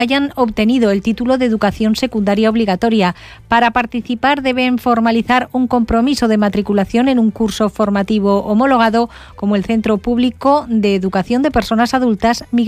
hayan obtenido el título de educación secundaria obligatoria. Para participar deben formalizar un compromiso de matriculación en un curso formativo homologado, como el Centro Público de Educación de Personas Adultas Miguel